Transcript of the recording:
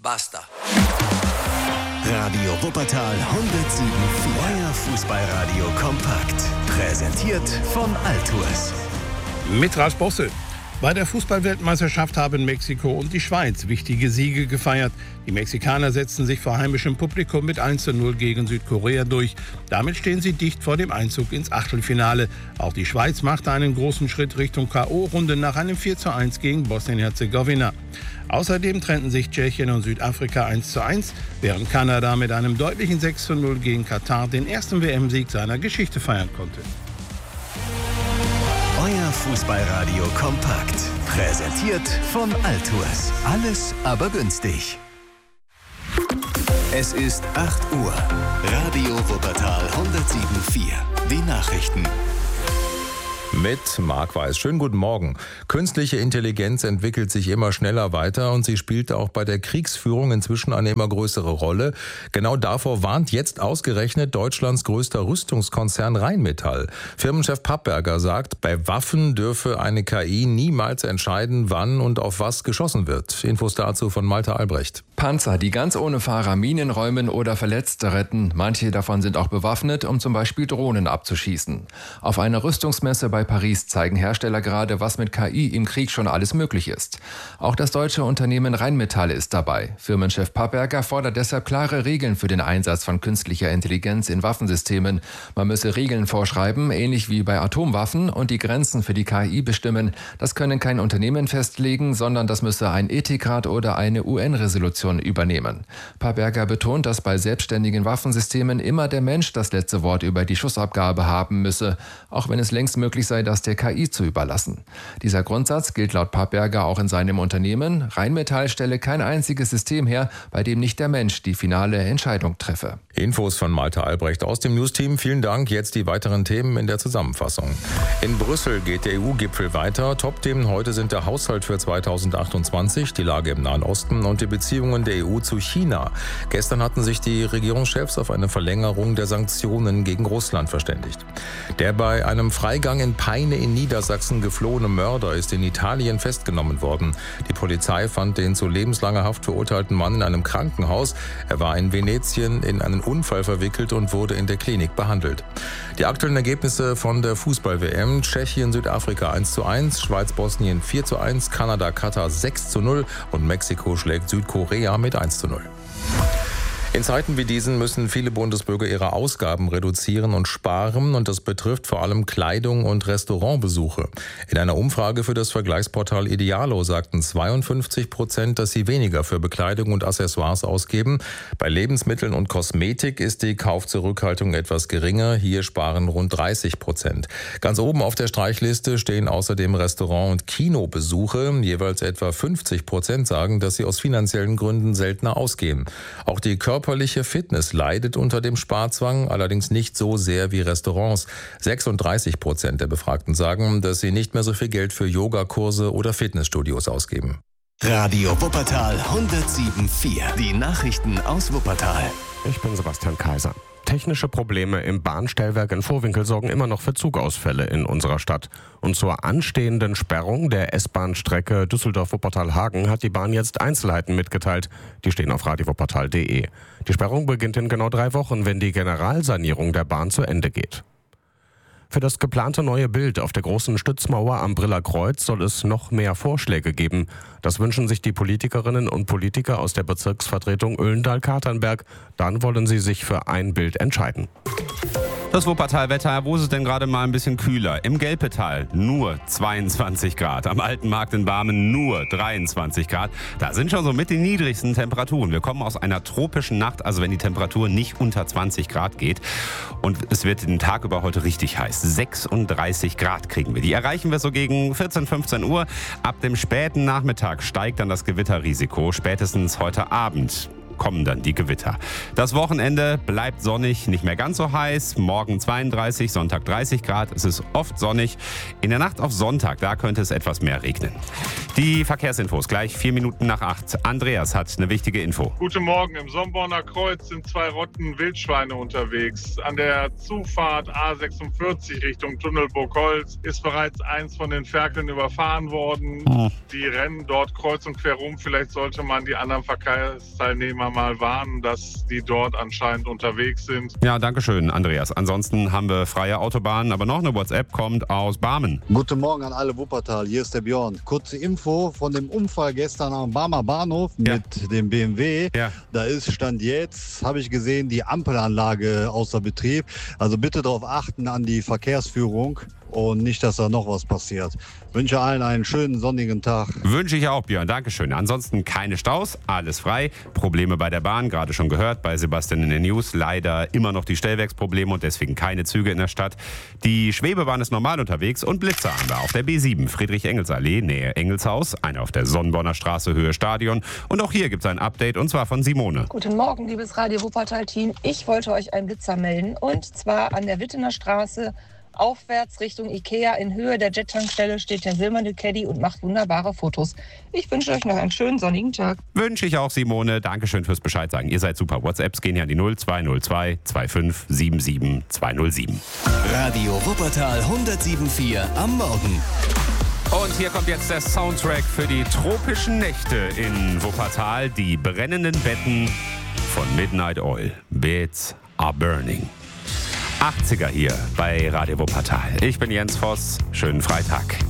Basta. Radio Wuppertal 107.4. Euer Fußballradio kompakt. Präsentiert von Altours. Mit Ralf Bosse. Bei der Fußballweltmeisterschaft haben Mexiko und die Schweiz wichtige Siege gefeiert. Die Mexikaner setzten sich vor heimischem Publikum mit 1:0 gegen Südkorea durch. Damit stehen sie dicht vor dem Einzug ins Achtelfinale. Auch die Schweiz machte einen großen Schritt Richtung K.O.-Runde nach einem 4:1 gegen Bosnien-Herzegowina. Außerdem trennten sich Tschechien und Südafrika 1:1, während Kanada mit einem deutlichen 6:0 gegen Katar den ersten WM-Sieg seiner Geschichte feiern konnte. Euer Fußballradio kompakt. Präsentiert von Altours. Alles aber günstig. Es ist 8 Uhr. Radio Wuppertal 107.4. Die Nachrichten. Mit Marc Weiß. Schönen guten Morgen. Künstliche Intelligenz entwickelt sich immer schneller weiter und sie spielt auch bei der Kriegsführung inzwischen eine immer größere Rolle. Genau davor warnt jetzt ausgerechnet Deutschlands größter Rüstungskonzern Rheinmetall. Firmenchef Papperger sagt, bei Waffen dürfe eine KI niemals entscheiden, wann und auf was geschossen wird. Infos dazu von Malte Albrecht. Panzer, die ganz ohne Fahrer Minen räumen oder Verletzte retten. Manche davon sind auch bewaffnet, um zum Beispiel Drohnen abzuschießen. Auf einer Rüstungsmesse bei Paris zeigen Hersteller gerade, was mit KI im Krieg schon alles möglich ist. Auch das deutsche Unternehmen Rheinmetall ist dabei. Firmenchef Papperger fordert deshalb klare Regeln für den Einsatz von künstlicher Intelligenz in Waffensystemen. Man müsse Regeln vorschreiben, ähnlich wie bei Atomwaffen, und die Grenzen für die KI bestimmen. Das können kein Unternehmen festlegen, sondern das müsse ein Ethikrat oder eine UN-Resolution übernehmen. Papperger betont, dass bei selbstständigen Waffensystemen immer der Mensch das letzte Wort über die Schussabgabe haben müsse, auch wenn es längst möglich sei, das der KI zu überlassen. Dieser Grundsatz gilt laut Papperger auch in seinem Unternehmen. Rheinmetall stelle kein einziges System her, bei dem nicht der Mensch die finale Entscheidung treffe. Infos von Malte Albrecht aus dem Newsteam. Vielen Dank. Jetzt die weiteren Themen in der Zusammenfassung. In Brüssel geht der EU-Gipfel weiter. Top-Themen heute sind der Haushalt für 2028, die Lage im Nahen Osten und die Beziehungen der EU zu China. Gestern hatten sich die Regierungschefs auf eine Verlängerung der Sanktionen gegen Russland verständigt. Der bei einem Freigang in Peine in Niedersachsen geflohene Mörder ist in Italien festgenommen worden. Die Polizei fand den zu lebenslanger Haft verurteilten Mann in einem Krankenhaus. Er war in Venetien in einen Unfall verwickelt und wurde in der Klinik behandelt. Die aktuellen Ergebnisse von der Fußball-WM: Tschechien, Südafrika 1:1, Schweiz, Bosnien 4:1, Kanada, Katar 6:0 und Mexiko schlägt Südkorea mit 1:0. In Zeiten wie diesen müssen viele Bundesbürger ihre Ausgaben reduzieren und sparen, und das betrifft vor allem Kleidung und Restaurantbesuche. In einer Umfrage für das Vergleichsportal Idealo sagten 52%, dass sie weniger für Bekleidung und Accessoires ausgeben. Bei Lebensmitteln und Kosmetik ist die Kaufzurückhaltung etwas geringer. Hier sparen rund 30%. Ganz oben auf der Streichliste stehen außerdem Restaurant- und Kinobesuche. Jeweils etwa 50% sagen, dass sie aus finanziellen Gründen seltener ausgehen. Auch die körperliche Fitness leidet unter dem Sparzwang, allerdings nicht so sehr wie Restaurants. 36% der Befragten sagen, dass sie nicht mehr so viel Geld für Yogakurse oder Fitnessstudios ausgeben. Radio Wuppertal 107.4. Die Nachrichten aus Wuppertal. Ich bin Sebastian Kaiser. Technische Probleme im Bahnstellwerk in Vohwinkel sorgen immer noch für Zugausfälle in unserer Stadt. Und zur anstehenden Sperrung der S-Bahn-Strecke Düsseldorf-Wuppertal-Hagen hat die Bahn jetzt Einzelheiten mitgeteilt. Die stehen auf radiowuppertal.de. Die Sperrung beginnt in genau 3 Wochen, wenn die Generalsanierung der Bahn zu Ende geht. Für das geplante neue Bild auf der großen Stützmauer am Briller Kreuz soll es noch mehr Vorschläge geben. Das wünschen sich die Politikerinnen und Politiker aus der Bezirksvertretung Oelendahl-Katernberg. Dann wollen sie sich für ein Bild entscheiden. Das Wuppertal-Wetter, wo ist es denn gerade mal ein bisschen kühler? Im Gelpetal nur 22 Grad, am Alten Markt in Barmen nur 23 Grad. Da sind schon so mit den niedrigsten Temperaturen. Wir kommen aus einer tropischen Nacht, also wenn die Temperatur nicht unter 20 Grad geht. Und es wird den Tag über heute richtig heiß. 36 Grad kriegen wir. Die erreichen wir so gegen 14, 15 Uhr. Ab dem späten Nachmittag steigt dann das Gewitterrisiko, spätestens heute Abend. kommen dann die Gewitter. Das Wochenende bleibt sonnig, nicht mehr ganz so heiß. Morgen 32, Sonntag 30 Grad. Es ist oft sonnig. In der Nacht auf Sonntag, da könnte es etwas mehr regnen. Die Verkehrsinfos gleich 4 Minuten nach 8. Andreas hat eine wichtige Info. Guten Morgen. Im Somborner Kreuz sind 2 Rotten Wildschweine unterwegs. An der Zufahrt A46 Richtung Tunnelburg-Holz ist bereits eins von den Ferkeln überfahren worden. Die rennen dort kreuz und quer rum. Vielleicht sollte man die anderen Verkehrsteilnehmer mal warnen, dass die dort anscheinend unterwegs sind. Ja, danke schön, Andreas. Ansonsten haben wir freie Autobahnen, aber noch eine WhatsApp kommt aus Barmen. Guten Morgen an alle Wuppertal, hier ist der Björn. Kurze Info von dem Unfall gestern am Barmer Bahnhof mit dem BMW. Ja. Da ist Stand jetzt, habe ich gesehen, die Ampelanlage außer Betrieb. Also bitte darauf achten an die Verkehrsführung und nicht, dass da noch was passiert. Ich wünsche allen einen schönen sonnigen Tag. Wünsche ich auch, Björn. Dankeschön. Ansonsten keine Staus, alles frei. Probleme bei der Bahn, gerade schon gehört bei Sebastian in den News. Leider immer noch die Stellwerksprobleme und deswegen keine Züge in der Stadt. Die Schwebebahn ist normal unterwegs und Blitzer haben wir auf der B7, Friedrich-Engels-Allee, Nähe Engelshaus. Eine auf der Sonnenborner Straße, Höhe Stadion. Und auch hier gibt es ein Update und zwar von Simone. Guten Morgen, liebes Radio Wuppertal-Team. Ich wollte euch einen Blitzer melden und zwar an der Wittener Straße. Aufwärts Richtung Ikea in Höhe der Jet-Tankstelle steht der silberne Caddy und macht wunderbare Fotos. Ich wünsche euch noch einen schönen sonnigen Tag. Wünsche ich auch, Simone. Dankeschön fürs Bescheid sagen. Ihr seid super. WhatsApps gehen ja an die 0202 25 77 207. Radio Wuppertal 107.4 am Morgen. Und hier kommt jetzt der Soundtrack für die tropischen Nächte in Wuppertal. Die brennenden Betten von Midnight Oil. Beds are burning. 80er hier bei Radio Wuppertal. Ich bin Jens Voss. Schönen Freitag.